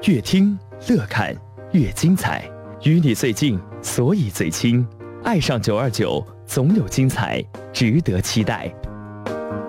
越听乐看越精彩，与你最近，所以最亲。爱上929，总有精彩值得期待。